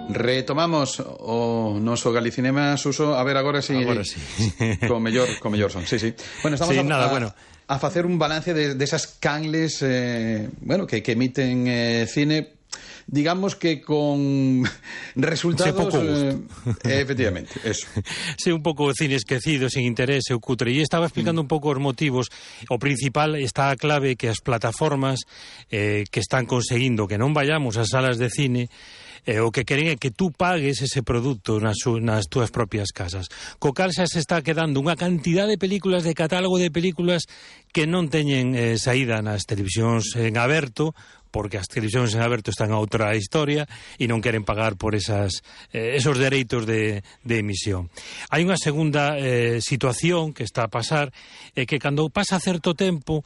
Retomamos o noso Galicinema, Suso. A ver, agora sí. Con mellor son. Sí. Bueno, estamos a facer un balance de esas canles que emiten cine, digamos que con resultados efectivamente, eso. Sí, un pouco cine esquecido, sin interese ou cutre. E estaba explicando un pouco os motivos. O principal está a clave que as plataformas que están conseguindo que non vayamos ás salas de cine, o que queren é que tú pagues ese produto nas túas propias casas. Co cal xa se está quedando unha cantidad de películas, de catálogo de películas que non teñen saída nas televisións en aberto, porque as televisións en aberto están a outra historia e non queren pagar por esos dereitos de emisión. Hai unha segunda situación que está a pasar, que cando pasa certo tempo,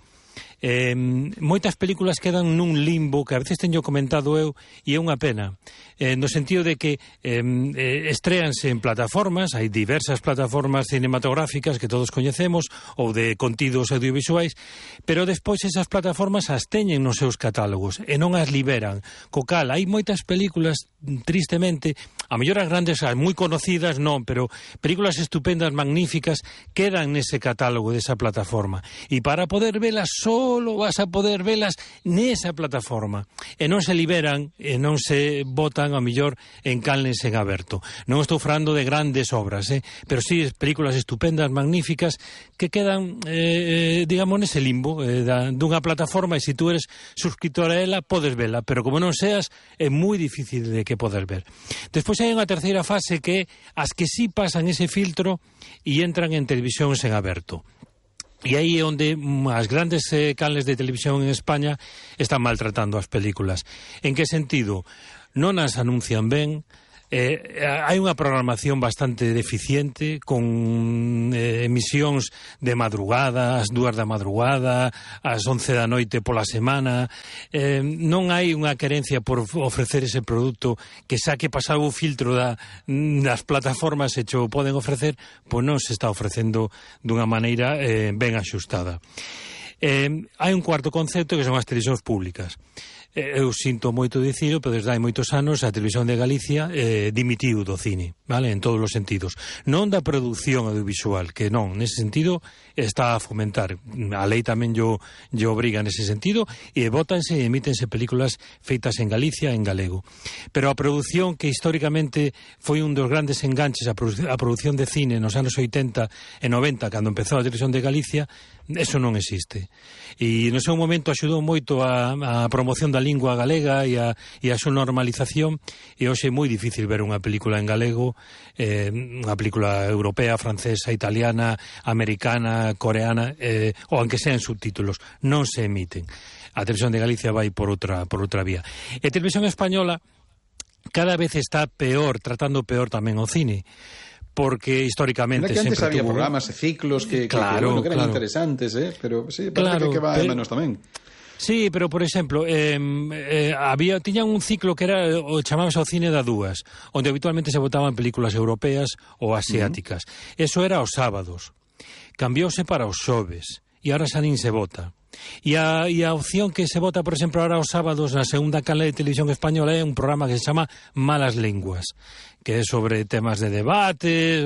moitas películas quedan nun limbo que a veces teño comentado eu, e é unha pena, no sentido de que estréanse en plataformas, hai diversas plataformas cinematográficas que todos coñecemos ou de contidos audiovisuais, pero despois esas plataformas as teñen nos seus catálogos e non as liberan, co cal hai moitas películas, tristemente, a mellor as grandes, as moi conocidas non, pero películas estupendas, magníficas, quedan nese catálogo desa plataforma, e para poder velas solo vas a poder velas nesa plataforma, e non se liberan e non se botan a mellor en canles en aberto. Non estou falando de grandes obras, pero sí películas estupendas, magníficas, que quedan digamos nese limbo dunha plataforma, e se tú eres suscriptor a ela podes vela, pero como non seas é moi difícil de que poder ver. Despois hai unha terceira fase que as que sí pasan ese filtro e entran en televisións en aberto. E aí é onde as grandes canles de televisión en España están maltratando as películas. En que sentido? Non as anuncian ben, hai unha programación bastante deficiente, con emisións de madrugada, ás 2 da madrugada, ás 11 da noite pola semana. Non hai unha querencia por ofrecer ese produto que xa que pasaba o filtro das plataformas e cho poden ofrecer, pois non se está ofrecendo dunha maneira ben axustada. Hai un cuarto concepto que son as televisións públicas. Eu sinto moito dicilo, pero desde hai moitos anos a Televisión de Galicia dimitiu do cine, vale, en todos os sentidos. Non da produción audiovisual, que non, nese sentido está a fomentar. A lei tamén yo obriga nese sentido, e bótanse e emítense películas feitas en Galicia, en galego. Pero a produción, que históricamente foi un dos grandes enganches a produción de cine nos anos 80 e 90, cando empezou a Televisión de Galicia, eso non existe. E no seu momento axudou moito a promoción da lingua galega e a súa normalización, e hoxe é moi difícil ver unha película en galego, unha película europea, francesa, italiana, americana, coreana, ou aunque sean subtítulos, non se emiten. A Televisión de Galicia vai por outra vía. E a Televisión Española cada vez está peor, tratando peor tamén o cine, porque históricamente que antes sempre había programas e ciclos que eran interesantes, pero sí, parece que va menos tamén. Sí, pero por exemplo, tiñan un ciclo que era o chamábase o cine da dúas, onde habitualmente se botaban películas europeas ou asiáticas. Eso era os sábados. Cambiouse para os xoves, e agora xa nin se bota. E a opción que se vota, por exemplo, ahora os sábados na segunda canle de televisión española é un programa que se chama Malas Linguas, que é sobre temas de debates,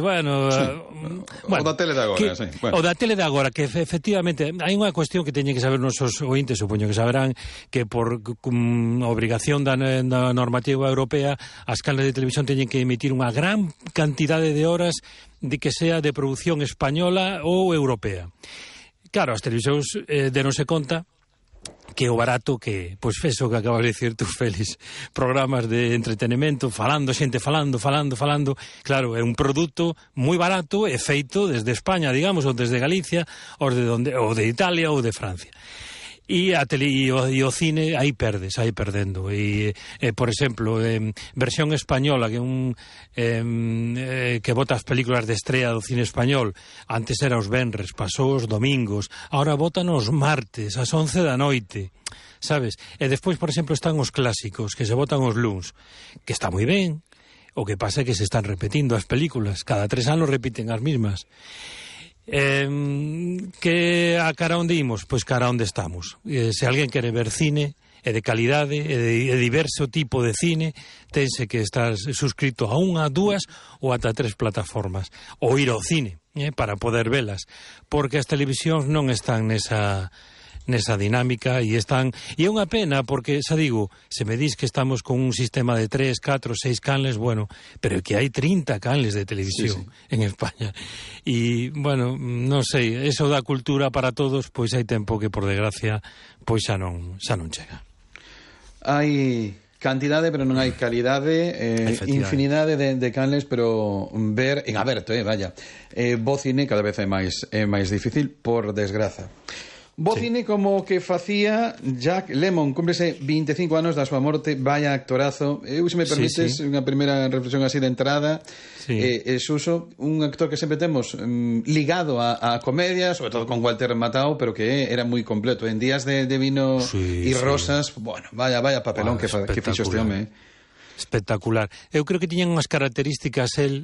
o da tele de agora, sí. O da tele de agora, que efectivamente hai unha cuestión que teñen que saber nosos ointes, supoño que saberán, que por obrigación da normativa europea, as canles de televisión teñen que emitir unha gran cantidade de horas de que sea de produción española ou europea. Claro, as televisións denose conta que o barato que, pois eso que acabas de dicir tú, Félix, programas de entretenimento, xente falando, claro, é un produto moi barato e feito desde España, digamos, ou desde Galicia, ou de Italia ou de Francia. E o cine aí perdendo. E, por exemplo, versión española, que bota as películas de estrea do cine español, antes era os venres, pasou os domingos, ahora botan os martes, ás 11 da noite, sabes? E despois, por exemplo, están os clásicos, que se botan os luns, que está moi ben, o que pasa é que se están repetindo as películas, cada 3 anos repiten as mismas. Que a cara onde imos? Pois cara onde estamos. Se alguén quere ver cine, de calidade e de diverso tipo de cine, tense que estar suscrito a unha, dúas ou ata 3 plataformas, ou ir ao cine para poder velas, porque as televisións non están nesa dinámica e é unha pena porque, xa digo, se me dis que estamos con un sistema de 3, 4, 6 canles, bueno, pero que hai 30 canles de televisión en España e, bueno, non sei, eso da cultura para todos, pois hai tempo que, por desgracia, pois xa non chega. Hai cantidade, pero non hai calidade, infinidade de canles, pero ver en aberto, vaya, bo cine cada vez é máis difícil, por desgraza. Bo cine como que facía Jack Lemmon, cúmplese 25 anos da súa morte, vaya actorazo. Eu, se me permites, unha primeira reflexión así de entrada, Suso, un actor que sempre temos ligado a comedia, sobre todo con Walter Matthau, pero que era moi completo. En Días de vino e rosas, bueno, vaya papelón que fixo este home, Espectacular. Eu creo que tiñan unhas características, el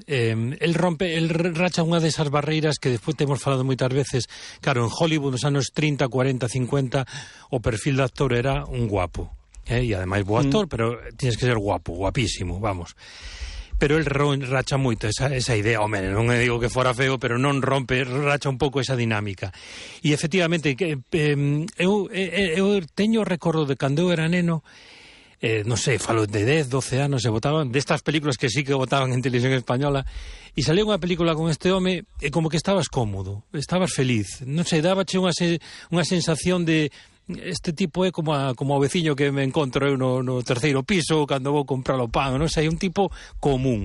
racha unha desas barreiras que despois temos falado moitas veces. Claro, en Hollywood nos anos 30, 40, 50 o perfil de actor era un guapo, e ademais bo actor, pero tienes que ser guapo, guapísimo, vamos. Pero el racha moito esa idea, home, non digo que fora feo, pero non racha un pouco esa dinámica. E efectivamente, eu teño recordo de cando eu era neno, non sei, falo de 10, 12 anos, se botaban destas películas que sí que botaban en televisión española, e salía unha película con este home e como que estabas cómodo, estabas feliz, non sei, dábache unha sensación de este tipo é como o veciño que me encontro eu no terceiro piso cando vou comprar o pan, non sei, un tipo común.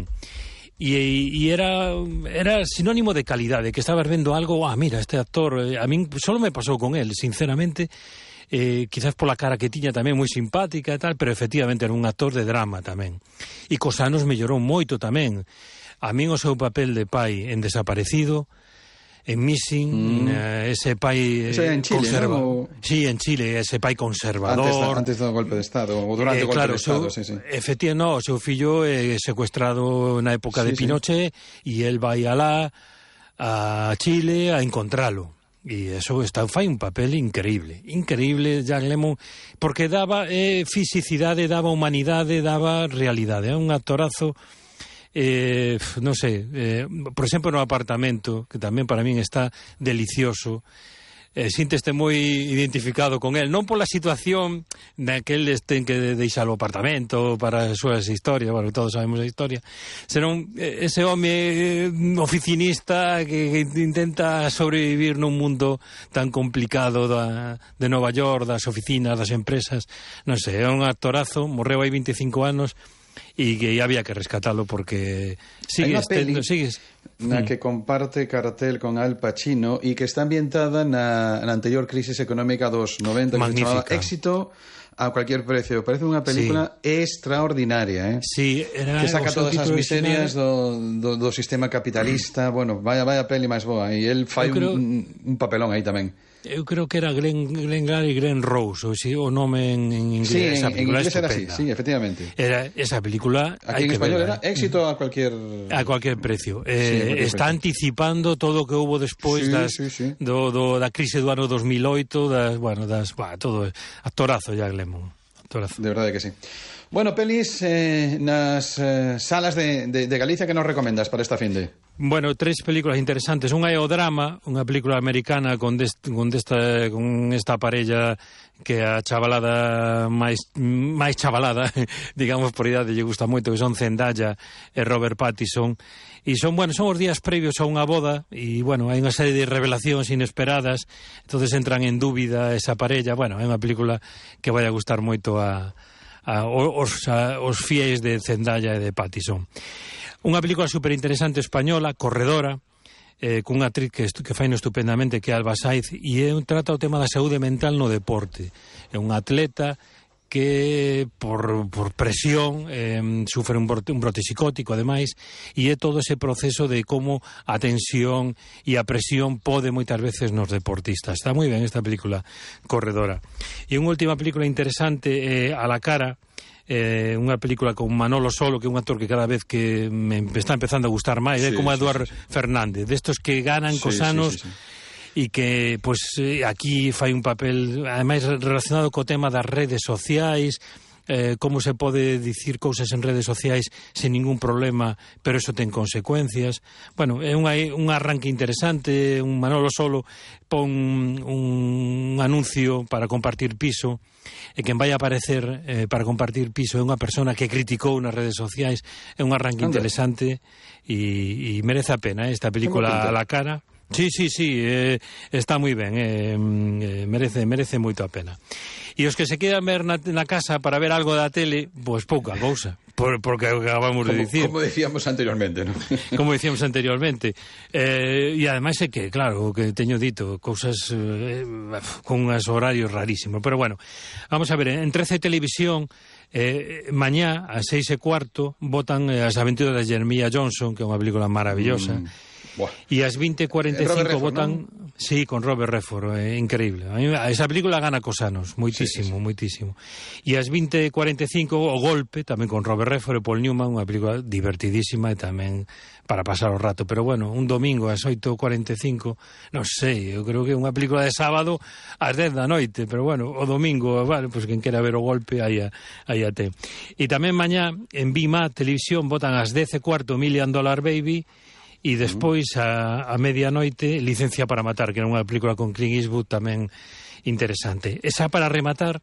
E era sinónimo de calidade, que estabas vendo algo, mira, este actor, a min solo me pasou con él, sinceramente. Quizás pola cara que tiña tamén moi simpática e tal, pero efectivamente era un actor de drama tamén. E cos anos mellorou moito tamén. A min o seu papel de pai en Desaparecido, en Missing, ese pai conservador. Sí, en Chile, ese pai conservador. Antes do golpe de Estado, ou durante o golpe de Estado, sí. Efectivamente, o seu fillo é secuestrado na época de Pinochet e el vai alá a Chile a encontralo. E eso fai un papel increíble, Jack Lemmon, porque daba fisicidade, daba humanidade, daba realidade. É un actorazo, non sei, por exemplo no Apartamento, que tamén para min está delicioso. Sínteste moi identificado con el, non pola situación na que el ten que deixar o apartamento para as súas historias, bueno, todos sabemos a historia, senón ese home oficinista que intenta sobrevivir nun mundo tan complicado de Nova York, das oficinas, das empresas, non sei, é un actorazo, morreu hai 25 anos e que había que rescatarlo porque sigues na que comparte cartel con Al Pacino e que está ambientada na anterior crisis económica dos 90, que se chamaba Éxito a cualquier precio. Parece unha película extraordinaria, Sí, era que saca todas as miserias do sistema capitalista. Bueno, vaya peli máis boa, e el fai un papelón aí tamén. Eu creo que era Glenn Glady e Glenn Rose, o nome en inglés. Sí, esa película en inglés era así, sí, efectivamente. Era esa película, aquí en español era Éxito a cualquier precio. Está anticipando todo o que houve despois da crise do ano 2008, todo actorazo Jack Lemmon. De verdade que sí. Bueno, pelis nas salas de Galicia que nos recomendas para esta finde? Bueno, 3 películas interesantes. Unha é O Drama, unha película americana con esta parella que a chavalada máis chavalada, digamos por idade, lle gusta moito, que son Zendaya e Robert Pattinson. E son os días previos a unha boda e, hai unha serie de revelacións inesperadas, entonces entran en dúbida esa parella. É unha película que vai a gustar moito aos fiéis de Zendaya e de Pattinson. Unha película superinteresante española, Corredora, cunha actriz que faino estupendamente, que é Alba Saiz, e trata o tema da saúde mental no deporte. É unha atleta que por presión sufre un brote psicótico, ademais, e é todo ese proceso de como a tensión e a presión pode moitas veces nos deportistas. Está moi ben esta película, Corredora. E unha última película interesante, A la cara, unha película con Manolo Solo, que é un actor que cada vez que me está empezando a gustar máis, como Eduard Fernández, destos que ganan cos anos. e que aquí fai un papel ademais relacionado co tema das redes sociais, como se pode dicir cousas en redes sociais sen ningún problema, pero eso ten consecuencias. Bueno, é un arranque interesante. Un Manolo Solo pon un anuncio para compartir piso, e quen vai a aparecer para compartir piso é unha persona que criticou nas redes sociais. É un arranque interesante e merece a pena esta película a la cara. Sí, está moi ben, merece moito a pena. E os que se quedan ver na casa para ver algo da tele, pois pouca cousa, porque acabamos de dicir. Como decíamos anteriormente, ¿no? Como decíamos anteriormente. E ademais é que, claro, o que teño dito, cousas con uns horarios rarísimos. Pero bueno, vamos a ver, en 13 Televisión, mañá, a 6:15, botan As aventuras de Jeremiah Johnson, que é unha película maravillosa. E ás 20:45 votan, sí, con Robert Redford, increíble. Esa película gana cos anos, moitísimo. E ás 20:45 O golpe, tamén con Robert Redford e Paul Newman, unha película divertidísima e tamén para pasar o rato. Pero bueno, un domingo ás 8:45, non sei, eu creo que é unha película de sábado ás 10 da noite, pero bueno, o domingo, vale, pois quen quera ver O golpe, aí a ten. E tamén mañá en Vima Televisión votan ás 10:15 $1 Million Baby. E despois, a medianoite, Licencia para matar, que era unha película con Clint Eastwood tamén interesante. Esa para rematar,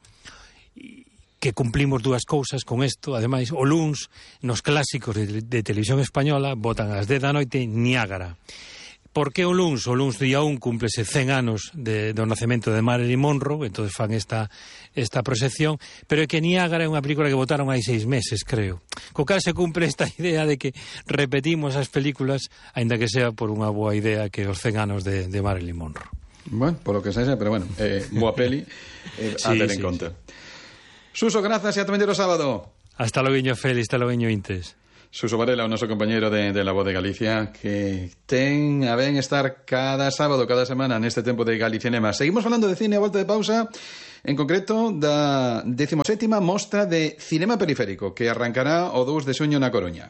que cumplimos dúas cousas con isto, ademais, o luns, nos clásicos de televisión española, botan ás 10 da noite Niágara. Por que o luns? O luns día 1 cúmplese 100 anos do nacemento de Marilyn Monroe, entón fan esta proxección, pero é que Niágara é unha película que votaron hai 6 meses, creo. Co cal se cumple esta idea de que repetimos as películas, aínda que sea por unha boa idea que os 100 anos de Marilyn Monroe. Bueno, por lo que sexa, pero bueno, boa peli a ter en conta. Suso, grazas e ata o sábado. Hasta loguiño, Félix, hasta loguiño, Intes. Suso Varela, o noso compañeiro de La Voz de Galicia, que ten a ben estar cada sábado, cada semana neste tempo de Galicinema. Seguimos falando de cine a volta de pausa, en concreto da 17ª Mostra de Cinema Periférico, que arrancará o 2 de xuño na Coruña.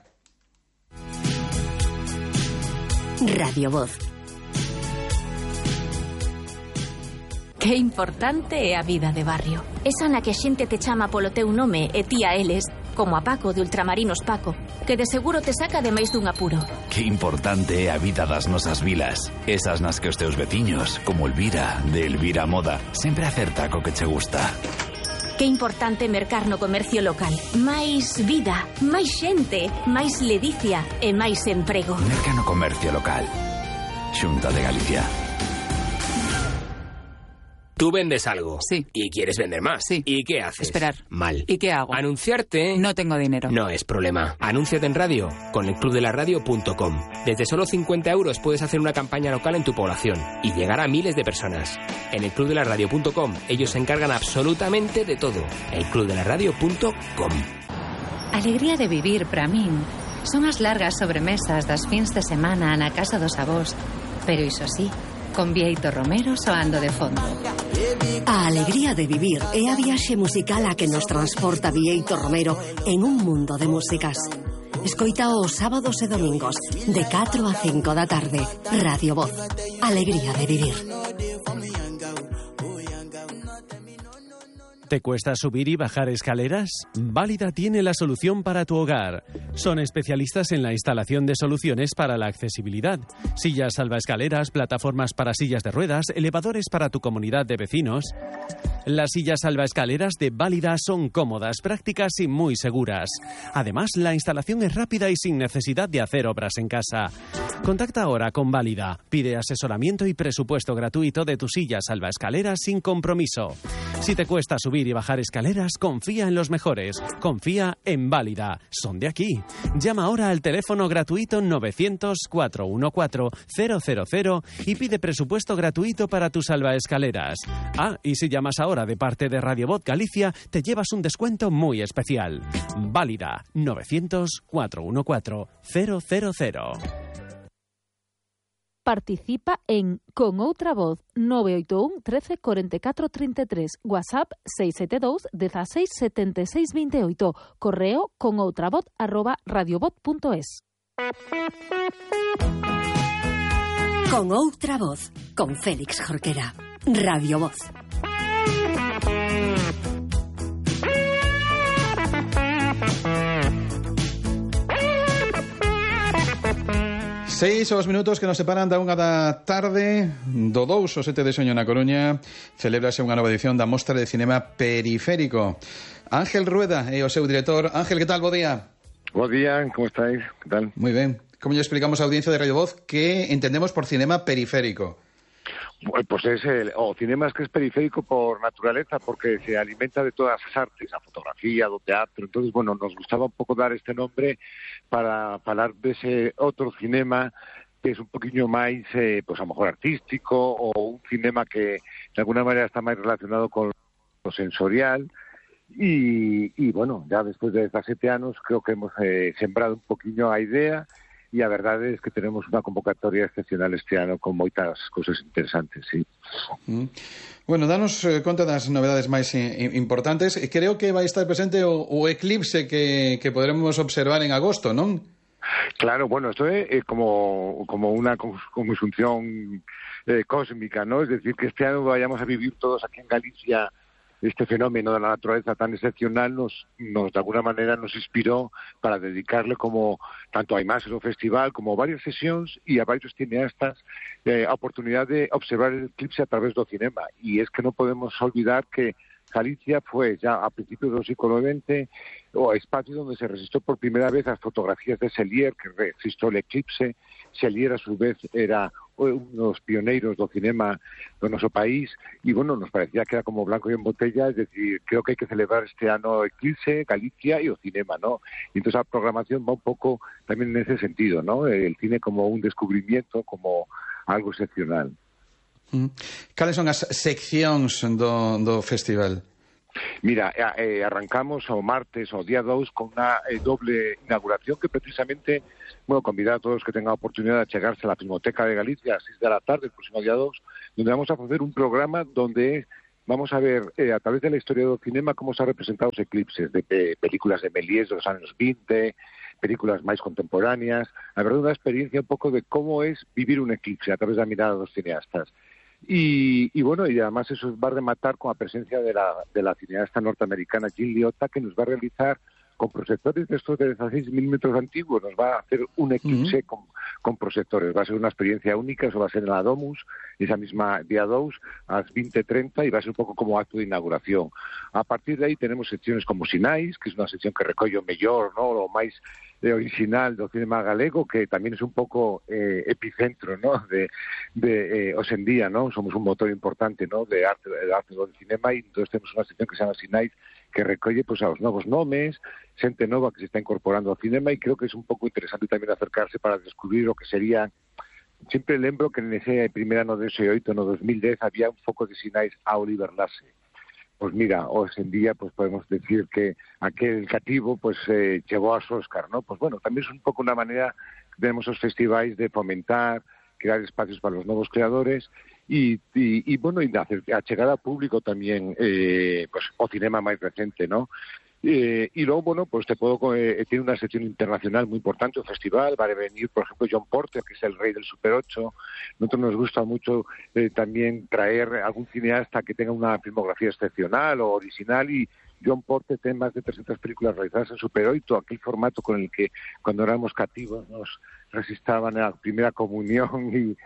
Radio Voz. Que importante é a vida de barrio. Esa na que a xente te chama polo teu nome e ti a eles, como a Paco de Ultramarinos Paco, que de seguro te saca de máis dun apuro. Que importante é a vida das nosas vilas. Esas nas que os teus veciños, como Elvira, de Elvira Moda, sempre acerta co que che gusta. Que importante mercar no comercio local. Máis vida, máis xente, máis ledicia e máis emprego. Merca no comercio local. Xunta de Galicia. Tú vendes algo. Sí. Y quieres vender más. Sí. ¿Y qué haces? Esperar. Mal. ¿Y qué hago? Anunciarte. No tengo dinero. No es problema. Anúnciate en radio con elclubdelaradio.com. Desde solo 50 € puedes hacer una campaña local en tu población y llegar a miles de personas. En elclubdelaradio.com ellos se encargan absolutamente de todo. elclubdelaradio.com. Alegría de vivir para min son as largas sobremesas das fins de semana na casa dos avós, pero iso sí, con Bieito Romero soando de fondo. A alegría de vivir é a viaxe musical a que nos transporta Bieito Romero en un mundo de músicas. Escoita os sábados e domingos de 4 a 5 da tarde. Radio Voz. Alegría de vivir. ¿Te cuesta subir y bajar escaleras? Válida tiene la solución para tu hogar. Son especialistas en la instalación de soluciones para la accesibilidad. Sillas salvaescaleras, plataformas para sillas de ruedas, elevadores para tu comunidad de vecinos. Las sillas salvaescaleras de Válida son cómodas, prácticas y muy seguras. Además, la instalación es rápida y sin necesidad de hacer obras en casa. Contacta ahora con Válida. Pide asesoramiento y presupuesto gratuito de tu silla salvaescaleras sin compromiso. Si te cuesta subir y bajar escaleras, confía en los mejores. Confía en Válida. Son de aquí. Llama ahora al teléfono gratuito 900-414-000 y pide presupuesto gratuito para tu salvaescaleras. Ah, y si llamas ahora de parte de Radio Voz Galicia, te llevas un descuento muy especial. Válida. 900-414-000. Participa en Con Outra Voz 981 13 44 33, WhatsApp 672 16 76 28, correo conoutravoz@radiovoz.es. Con Outra Voz. con Félix Jorquera. Radio Voz. Seis os minutos que nos separan da unha da tarde do 2 ao 7 de xoño na Coruña. Celébrase unha nova edición da Mostra de Cinema Periférico. Ángel Rueda é o seu director. Ángel, que tal? Bo día. Bo día, como estáis? Que tal? Moi ben. Como lle explicamos á audiencia de Radio Voz que entendemos por cinema periférico? Pues o cinema es que es periférico por naturaleza, porque se alimenta de todas as artes, a fotografía, do teatro. Entonces, bueno, nos gustaba un pouco dar este nombre para falar dese outro cinema que es un poquinho máis, pues a lo mejor artístico, ou un cinema que de alguna manera está máis relacionado con lo sensorial. Y bueno, ya despois de 17 anos creo que hemos sembrado un poquinho a idea, e a verdade é que tenemos unha convocatoria excepcional este ano con moitas cousas interesantes, sí. Bueno, danos conta das novedades máis importantes. Creo que vai estar presente o eclipse que poderemos observar en agosto, non? Claro, bueno, esto es como una conjunción cósmica, ¿no? Es decir, que este año vayamos a vivir todos aquí en Galicia este fenómeno de la naturaleza tan excepcional nos de alguna manera nos inspiró para dedicarle como tanto a imágenes o festival como varias sesiones y a varios cineastas a oportunidad de observar el eclipse a través del cinema. Y es que no podemos olvidar que Galicia fue ya a principios del siglo XX o espacio donde se registró por primera vez las fotografías de Cellier, que registró el eclipse. Cellier, a su vez, era uno de los pioneros del cinema de nuestro país, y bueno, nos parecía que era como blanco y en botella, es decir, creo que hay que celebrar este año eclipse, Galicia y el cinema, ¿no? Y entonces la programación va un poco también en ese sentido, ¿no? El cine como un descubrimiento, como algo excepcional. Cales son as seccións do festival? Mira, arrancamos o martes, o día 2, con una doble inauguración que precisamente, bueno, convidar a todos que tengan oportunidad de llegarse a la Filmoteca de Galicia a 6 de la tarde, el próximo día 2, donde vamos a hacer un programa donde vamos a ver, a través de la historia del cinema, cómo se han representado los eclipses de películas de Méliès de los años 20, películas más contemporáneas. La verdad, una experiencia un poco de cómo es vivir un eclipse a través de la mirada de los cineastas. Y bueno, y además eso va a rematar con la presencia de la cineasta norteamericana Jill Liotta, que nos va a realizar con proyectores de estos de 16 milímetros antiguos, nos va a hacer un eclipse con proyectores. Va a ser una experiencia única, eso va a ser en la Domus, esa misma día 2, a las 20:30, y va a ser un poco como acto de inauguración. A partir de ahí tenemos secciones como Sinais, que es una sección que recoge o mellor, ¿no?, o máis original do cinema galego, que también es un poco epicentro, ¿no?, de hoy en día, ¿no? Somos un motor importante, ¿no?, de arte do cinema, y entonces tenemos una sección que se llama Sinais, que recolle pues a los nuevos nomes, xente nova que se está incorporando ao cinema, y creo que es un pouco interesante tamén acercarse para descubrir o que sería. Sempre lembro que en ese primer ano de 2008, no 2010, había un foco de Sinais a Oliver Lasse. Pues mira, hoy en día pues podemos decir que aquel cativo pues llegó a su Oscar, ¿no? Pues bueno, también es un poco una manera que tenemos los festivales de fomentar, crear espacios para los nuevos creadores y bueno, y a llegar al público también, pues o cinema más reciente, ¿no? Y luego, bueno, pues tiene una sección internacional muy importante, un festival, va a venir, por ejemplo, John Porter, que es el rey del Super 8. Nosotros nos gusta mucho también traer algún cineasta que tenga una filmografía excepcional o original, y John Porter tiene más de 300 películas realizadas en Super 8, aquel formato con el que cuando éramos cativos nos resistaban a la primera comunión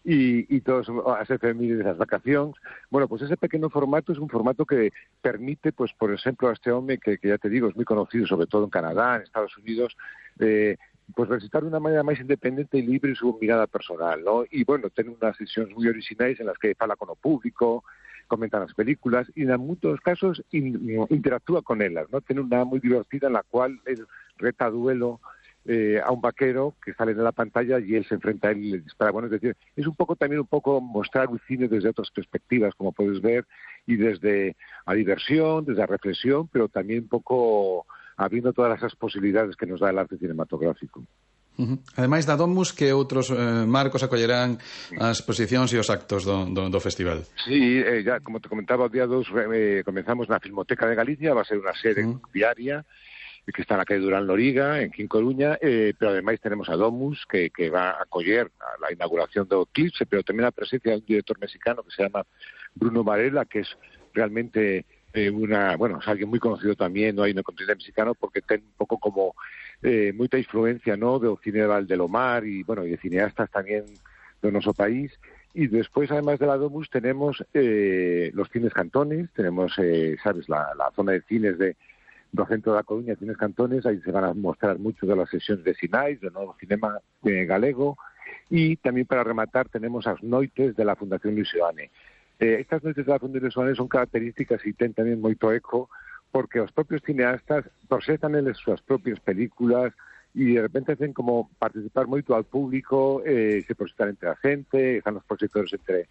y todos a ese familia de las vacaciones. Bueno, pues ese pequeño formato es un formato que permite, pues por ejemplo, a este hombre que ya te digo es muy conocido, sobre todo en Canadá, en Estados Unidos, pues recitar de una manera más independiente y libre su mirada personal, ¿no? Y bueno, tiene unas sesiones muy originales en las que habla con el público, comenta las películas y en muchos casos interactúa con ellas, ¿no? Tiene una muy divertida en la cual él reta a duelo a un vaquero que sale de la pantalla y él se enfrenta a él y le dispara. Bueno, es decir, es un poco mostrar un cine desde otras perspectivas, como puedes ver, y desde la diversión, desde la reflexión, pero también un poco abriendo todas esas posibilidades que nos da el arte cinematográfico. Ademais da Domus, que outros marcos acollerán as exposicións e os actos do festival? Sí, ya como te comentaba, o día 2 comenzamos na Filmoteca de Galicia, va a ser unha sede diaria, que está na calle Durán Loriga, en Coruña, pero ademais tenemos a Domus, que va a acoller a inauguración do Eclipse, pero tamén a presencia de un director mexicano que se llama Bruno Varela, que es realmente es alguien muy conocido tamén, no, no continente mexicano, porque ten un pouco como moita influencia, no, do cine de Valdelomar e de cineastas tamén do noso país. Y después, además de la Domus, tenemos los cines cantones, tenemos, la zona de cines do centro da Coruña, cines cantones, aí se van a mostrar muchas de las sesiones de Sinais, do novo cinema galego, y también para rematar tenemos as noites de la Fundación Luis Seoane. Estas noites de la Fundación Luis Seoane son características e ten tamén moito eco, porque os propios cineastas proxectan eles súas propias películas, e de repente hacen como participar moito al público, se proxectan entre a xente, están os proxectores entre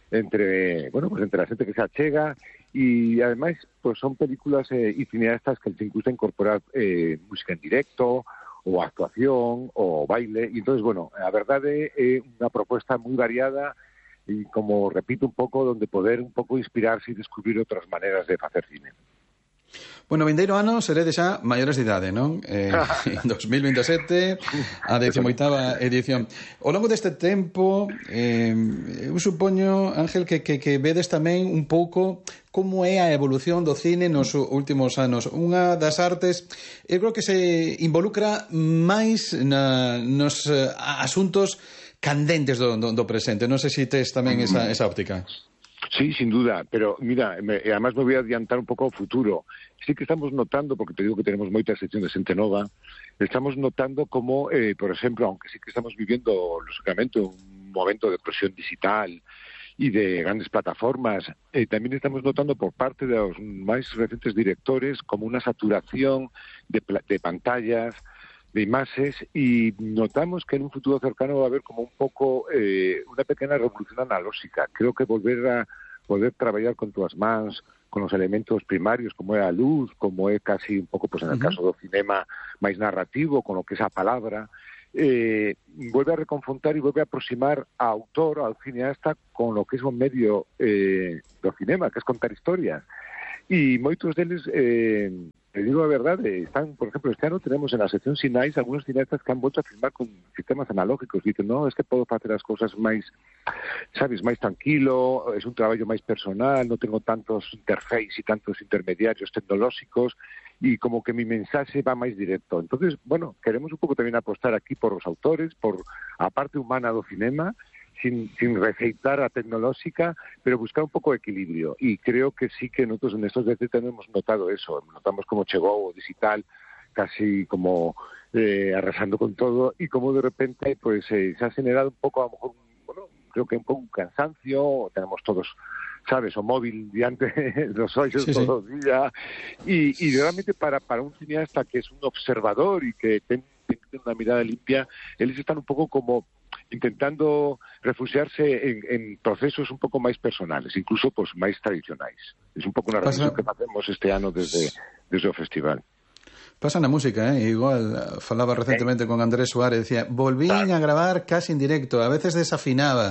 a xente que se achega, e ademais pues son películas e cineastas que les gusta incorporar música en directo, ou actuación, ou baile, e entonces, a verdade é unha proposta moi variada e, como repito un pouco, donde poder un pouco inspirarse e descubrir outras maneras de facer cine. Bueno, vindeiro ano seredes xa maiores de idade, non? En 2027, a 18ª edición. Ao longo deste tempo, eu supoño, Ángel, que vedes tamén un pouco como é a evolución do cine nos últimos anos. Unha das artes, eu creo que se involucra máis nos asuntos candentes do presente. Non sei se tes tamén esa óptica. Sí, sin duda, pero mira, además me voy a adiantar un poco ao futuro. Sí que estamos notando, porque te digo que tenemos moita sección de xente nova, estamos notando como, por exemplo, aunque sí que estamos viviendo, lógicamente, un momento de explosión digital e de grandes plataformas, tamén estamos notando por parte dos máis recentes directores como unha saturación de pantallas, de imaxes, e notamos que en un futuro cercano va a haber como un pouco unha pequena revolución analóxica. Creo que volver a poder traballar con túas mans, con os elementos primarios, como é a luz, como é casi un pouco, en el caso do cinema máis narrativo, con o que é a palabra, vuelve a reconfrontar e vuelve a aproximar ao autor, ao cineasta, con lo que é o medio do cinema, que é contar historias. E moitos deles, te digo a verdade, están, por exemplo, este ano tenemos en la sección Sinais algunos cineastas que han vuelto a filmar con sistemas analógicos. Dicen, no, es que podo facer as cousas máis, sabes, máis tranquilo, es un traballo máis personal, non tengo tantos interfaces e tantos intermediarios tecnolóxicos, e como que mi mensaxe va máis directo. Entonces, queremos un pouco tamén apostar aquí por os autores, por a parte humana do cinema, sin receitar a tecnolóxica, pero buscar un pouco de equilibrio. Y creo que sí que nosotros en estos veces hemos notado eso. Notamos como chegou o digital casi como arrasando con todo, y como de repente pues se ha generado un pouco, a lo mejor, creo que un pouco un cansancio. Tenemos todos, sabes, o móvil diante dos ollos todo el día. Y realmente para un cineasta que es un observador y que tiene una mirada limpia, ellos están un pouco como intentando refugiarse en procesos un pouco máis personales, incluso pues máis tradicionais. Es un pouco unha reflexión que facemos este ano desde o festival. Pasa na música, igual falaba recentemente con Andrés Suárez, decía, volvín a gravar casi en directo, a veces desafinaba,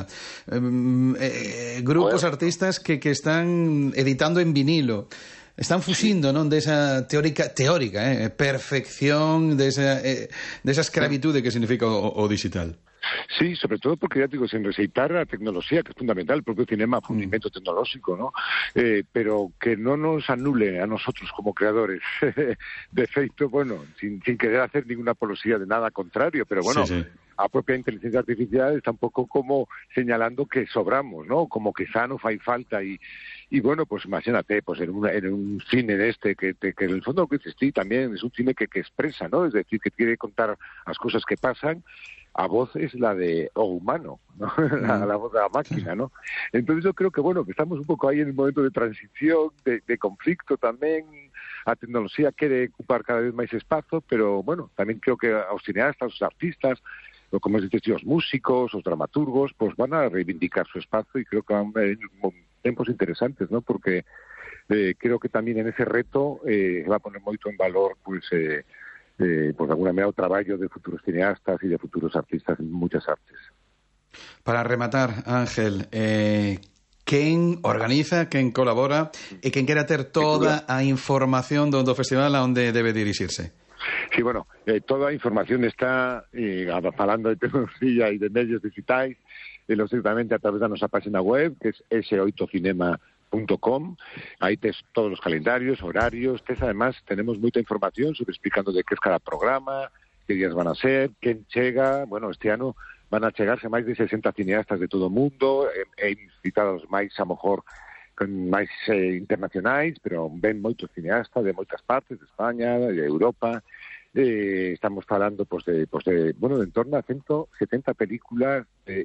grupos artistas que están editando en vinilo, están fuxindo, non, desa teórica perfección, desa escravitude que significa o digital. Sí, sobre todo porque, ya digo, sin receitar a tecnoloxía, que es fundamental, el propio cinema fue un invento tecnolóxico, ¿no? Pero que no nos anule a nosotros como creadores. De feito, sin querer hacer ninguna apología de nada contrario, pero a propia inteligencia artificial está un poco como señalando que sobramos, ¿no? Como que xa non fai falta y pues imagínate, pues en un cine de este que en el fondo lo que dices tú también es un cine que expresa, ¿no? Es decir, que quiere contar las cosas que pasan. A voz es la de humano, ¿no? La voz de la máquina, ¿no? Entonces yo creo que que estamos un poco ahí en un momento de transición, de conflicto tamén. A tecnoloxía quere ocupar cada vez máis espazo, pero tamén creo que os cineastas, os artistas, como dices, os músicos, os dramaturgos, pues van a reivindicar su espacio, y creo que van a haber tiempos interesantes, ¿no? Porque creo que tamén en ese reto va a poner moito en valor, pues de alguna manera o traballo de futuros cineastas e de futuros artistas en muchas artes. Para rematar, Ángel, quen organiza, quen colabora e quen quera ter toda a información do festival a onde debe dirixirse? Sí, bueno, toda a información está falando de tecnología e de medios digitais, lógicamente a través da nosa página web, que é s8cinema.com. Aí tes todos os calendarios, horarios, además tenemos moita información sobre explicando de que é cada programa, que días van a ser, quen chega. Bueno, este ano van a chegarse máis de 60 cineastas de todo o mundo, invitados máis, a mejor, máis internacionais, pero ven moitos cineastas de moitas partes, de España, de Europa. Estamos falando de en torno a 170 películas de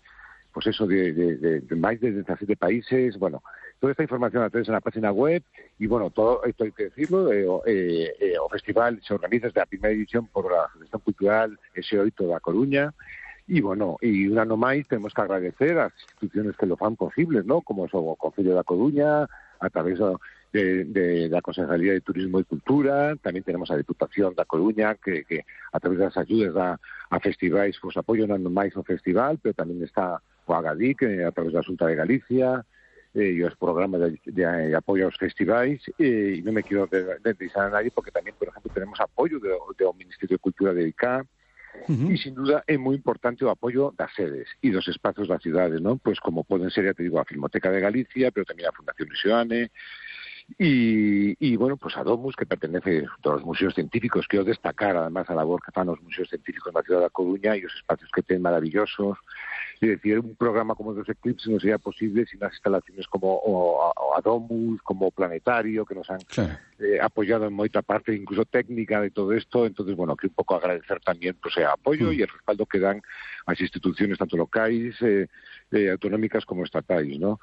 máis de 17 países. Bueno, toda esta información la tenéis en la página web, y bueno, todo esto hay que decirlo, o festival se organiza desde a primeira edición por la Asociación Cultural S8 da Coruña. Y bueno, y un ano máis tenemos que agradecer a las instituciones que lo fan posibles, ¿no? Como es o Concello da Coruña, a través de la Consellería de Turismo y Cultura. También tenemos a Diputación da Coruña, que a través das ayudas a festivais, pues apoio un ano máis o festival, pero tamén está o Agadic, a través da Xunta de Galicia, e os programas de apoio aos festivais, e non me quiero deixar a nadie, porque tamén, por exemplo, tenemos apoio do Ministerio de Cultura de ICA. Y sin duda es muy importante el apoyo das sedes y dos espacios das ciudades, ¿no? Pues como pueden ser, ya te digo, a Filmoteca de Galicia, pero también a Fundación Isoane, y bueno, pues a Domus, que pertenece a los museos científicos. Quiero destacar además a la labor que fan los museos científicos en la ciudad de Coruña y los espacios que tienen maravillosos. Es decir, un programa como los Eclipse no sería posible sin las instalaciones como a Domus, como Planetario, que nos han apoyado en moita parte, incluso técnica de todo esto. Entonces, bueno, que un poco agradecer también pues el apoyo y el respaldo que dan a las instituciones tanto locales, autonómicas como estatales, ¿no?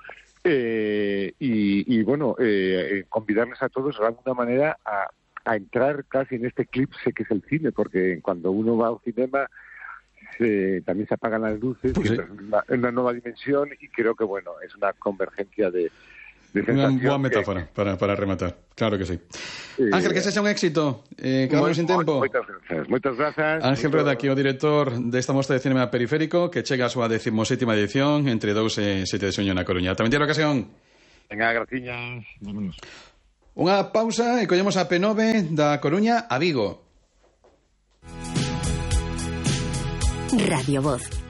Y bueno, convidarles a todos de alguna manera a entrar casi en este eclipse que es el cine, porque cuando uno va al cinema también se apagan las luces, pues y es una nueva dimensión, y creo que bueno, es una convergencia de una boa metáfora para rematar, claro que sí. Ángel, que sexa un éxito, quedamos sin tempo. Moitas grazas. Ángel Rueda, aquí o director desta mostra de cinema periférico, que chega a súa 17ª edición entre 2 e 7 de xuño na Coruña. Tamén tiene ocasión. Venga, graciñas, vámonos. Unha pausa e collemos a P9 da Coruña a Vigo. Radio Voz.